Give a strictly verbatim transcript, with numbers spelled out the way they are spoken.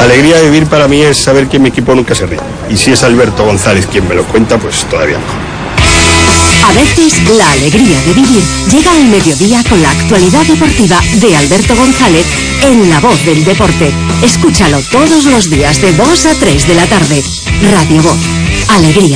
alegría de vivir para mí es saber que mi equipo nunca se ríe. Y si es Alberto González quien me lo cuenta, pues todavía mejor. A veces, la alegría de vivir llega al mediodía con la actualidad deportiva de Alberto González en La Voz del Deporte. Escúchalo todos los días de dos a tres de la tarde. Radio Voz. Alegría.